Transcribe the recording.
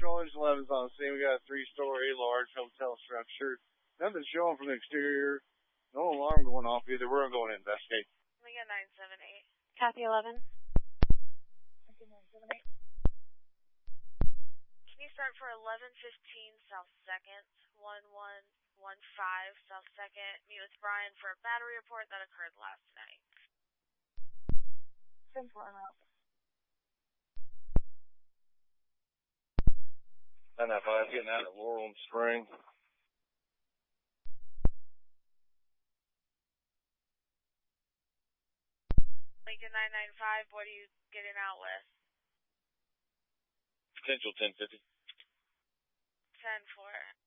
College 11's on the scene. We got a 3-story large hotel structure. Nothing showing from the exterior. No alarm going off either. We're going to investigate. We got 978. Copy 11. Copy 978. Can you start for 1115 South 2nd, 1115 South 2nd, meet with Brian for a battery report that occurred last night. 10-4, I'm out. 995 getting out at Laurel and Spring. Lincoln 995, what are you getting out with? Potential 1050. 10-4.